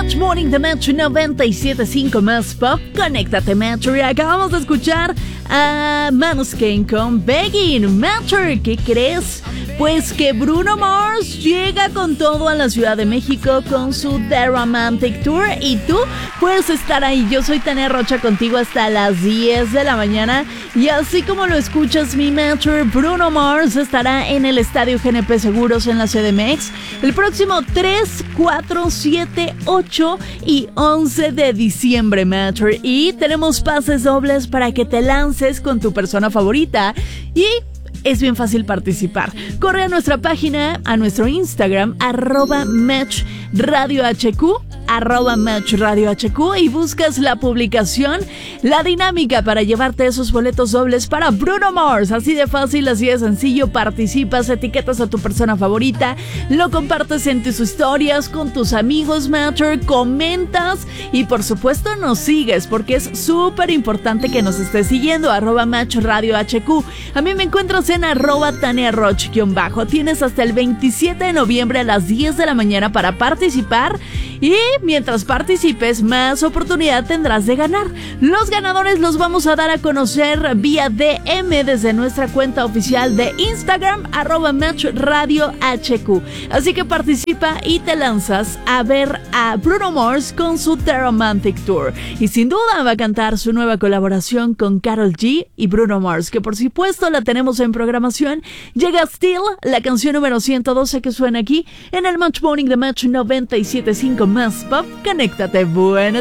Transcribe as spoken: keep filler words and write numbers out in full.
Match Morning de Match noventa y siete punto cinco más pop. Conéctate, Matcher. Y acabamos de escuchar a Maneskin con Begging. Matcher, ¿qué crees? Pues que Bruno Mars llega con todo a la Ciudad de México con su The Romantic Tour y tú puedes estar ahí. Yo soy Tania Rocha contigo hasta las diez de la mañana y así como lo escuchas, mi Matcher, Bruno Mars estará en el Estadio G N P Seguros en la C D M X el próximo tres, cuatro, siete, ocho y once de diciembre, Matcher. Y tenemos pases dobles para que te lances con tu persona favorita y es bien fácil participar. Corre a nuestra página, a nuestro Instagram, arroba Match Radio H Q, arroba Match Radio H Q y buscas la publicación, la dinámica para llevarte esos boletos dobles para Bruno Mars. Así de fácil, así de sencillo. Participas, etiquetas a tu persona favorita, lo compartes en tus historias con tus amigos, Matcher, comentas y por supuesto nos sigues porque es súper importante que nos estés siguiendo, arroba Match Radio H Q. A mí me encuentras en arroba Tania Roch-bajo. Tienes hasta el veintisiete de noviembre a las diez de la mañana para participar y mientras participes más oportunidad tendrás de ganar. Los ganadores los vamos a dar a conocer vía D M desde nuestra cuenta oficial de Instagram, arroba Match Radio H Q. Así que participa y te lanzas a ver a Bruno Mars con su The Romantic Tour. Y sin duda va a cantar su nueva colaboración con Karol G y Bruno Mars, que por supuesto la tenemos en programación. Llega Still, la canción número ciento doce que suena aquí en el Match Morning de Match noventa y siete punto cinco más pop. Conéctate, buenas